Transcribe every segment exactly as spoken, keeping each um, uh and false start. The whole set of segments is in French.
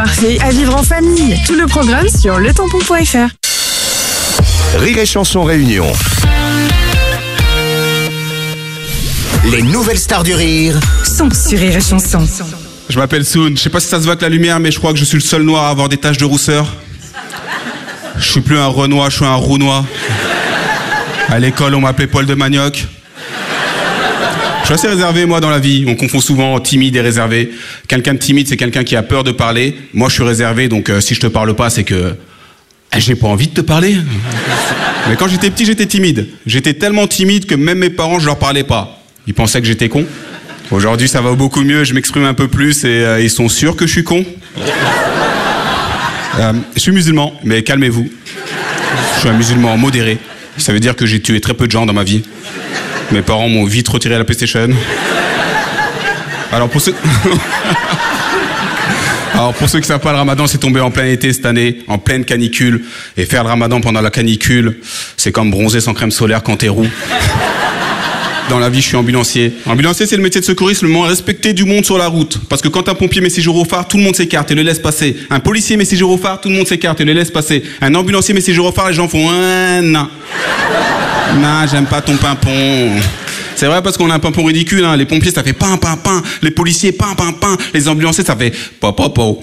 parfait à vivre en famille. Tout le programme sur le tampon point f r. Rire et Chanson Réunion. Les nouvelles stars du rire Sont sur Rire et Chanson. Je m'appelle Soun, je sais pas si ça se voit avec la lumière, mais je crois que je suis le seul noir à avoir des taches de rousseur. Je suis plus un Renoir, je suis un Rounois. À l'école, on m'appelait Paul de Manioc. Je suis assez réservé, moi, dans la vie. On confond souvent timide et réservé. Quelqu'un de timide, c'est quelqu'un qui a peur de parler. Moi, je suis réservé, donc euh, si je te parle pas, c'est que... j'ai pas envie de te parler. Mais quand j'étais petit, j'étais timide. J'étais tellement timide que même mes parents, je leur parlais pas. Ils pensaient que j'étais con. Aujourd'hui, ça va beaucoup mieux, je m'exprime un peu plus et euh, ils sont sûrs que je suis con. Euh, je suis musulman, mais calmez-vous. Je suis un musulman modéré. Ça veut dire que j'ai tué très peu de gens dans ma vie. Mes parents m'ont vite retiré la PlayStation. Alors pour ceux... Alors pour ceux qui ne savent pas, le ramadan c'est tombé en plein été cette année, en pleine canicule. Et faire le ramadan pendant la canicule, c'est comme bronzer sans crème solaire quand t'es roux. Dans la vie, je suis ambulancier. Ambulancier, c'est le métier de secouriste le moins respecté du monde sur la route. Parce que quand un pompier met ses gyrophares, tout le monde s'écarte et le laisse passer. Un policier met ses gyrophares, tout le monde s'écarte et le laisse passer. Un ambulancier met ses gyrophares, les gens font un non. Non, j'aime pas ton pimpon. C'est vrai parce qu'on a un pimpon ridicule, hein. Les pompiers, ça fait pain, pain, pain. Les policiers, pain, pain, pain. Les ambulanciers, ça fait popopo.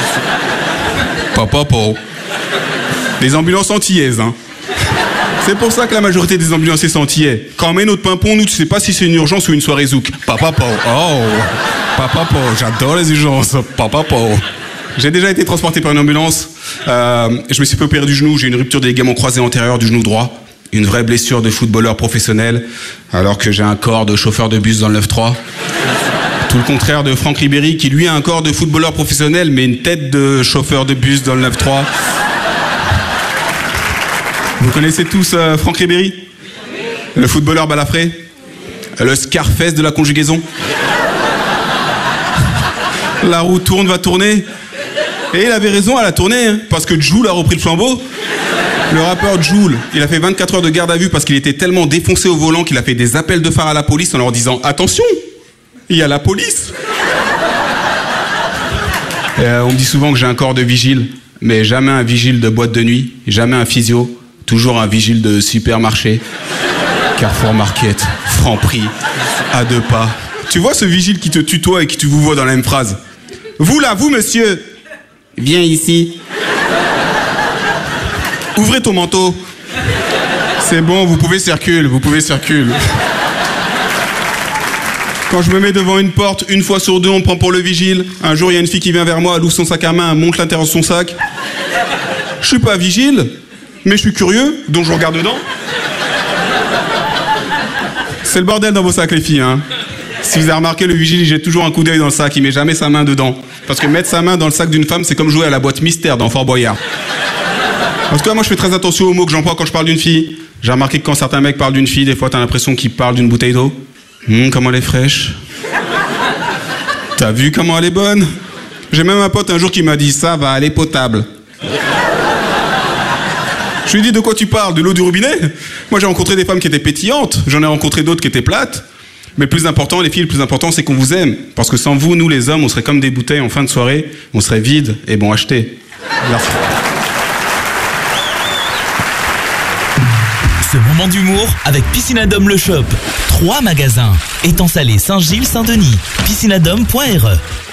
Popopo. Les ambulances antillaises, hein. C'est pour ça que la majorité des ambulanciers sont antillais. Quand on met notre pimpon, nous, tu sais pas si c'est une urgence ou une soirée zouk. Papapo. Oh. Papapo. J'adore les urgences. Papapo. J'ai déjà été transporté par une ambulance. Euh, je me suis fait opérer du genou. J'ai une rupture des ligaments croisés antérieurs du genou droit. Une vraie blessure de footballeur professionnel, alors que j'ai un corps de chauffeur de bus dans le neuf trois. Tout le contraire de Franck Ribéry, qui lui a un corps de footballeur professionnel, mais une tête de chauffeur de bus dans le neuf trois. Vous connaissez tous euh, Franck Ribéry ? Le footballeur balafré ? Le Scarface de la conjugaison ? La roue tourne, va tourner. Et il avait raison, elle a tourné, hein, parce que Jul a repris le flambeau. Le rappeur Jul, il a fait vingt-quatre heures de garde à vue parce qu'il était tellement défoncé au volant qu'il a fait des appels de phare à la police en leur disant « Attention, il y a la police !» euh, On me dit souvent que j'ai un corps de vigile, mais jamais un vigile de boîte de nuit, jamais un physio, toujours un vigile de supermarché. Carrefour Market, Franprix, à deux pas. Tu vois ce vigile qui te tutoie et qui te vous voit dans la même phrase ? Vous là, vous monsieur, viens ici. Ouvrez ton manteau. C'est bon, vous pouvez circuler, vous pouvez circuler. Quand je me mets devant une porte, une fois sur deux, on me prend pour le vigile. Un jour, il y a une fille qui vient vers moi, elle ouvre son sac à main, elle monte l'intérieur de son sac. Je suis pas vigile, mais je suis curieux, donc je regarde dedans. C'est le bordel dans vos sacs, les filles, hein. Si vous avez remarqué, le vigile, il jette toujours un coup d'œil dans le sac, il met jamais sa main dedans. Parce que mettre sa main dans le sac d'une femme, c'est comme jouer à la boîte mystère dans Fort Boyard. En tout cas, moi, je fais très attention aux mots que j'emploie quand je parle d'une fille. J'ai remarqué que quand certains mecs parlent d'une fille, des fois, t'as l'impression qu'ils parlent d'une bouteille d'eau. Hum, comment elle est fraîche. T'as vu comment elle est bonne ? J'ai même un pote un jour qui m'a dit « Ça va, elle est potable ». Je lui ai dit « De quoi tu parles ? De l'eau du robinet ?» Moi, j'ai rencontré des femmes qui étaient pétillantes. J'en ai rencontré d'autres qui étaient plates. Mais le plus important, les filles, le plus important, c'est qu'on vous aime. Parce que sans vous, nous, les hommes, on serait comme des bouteilles en fin de soirée. On serait vides et bon achetés. Merci. Ce moment d'humour avec Piscinadome Le Shop. Trois magasins. Étang Salé, Saint-Gilles, Saint-Denis. piscinadome point r e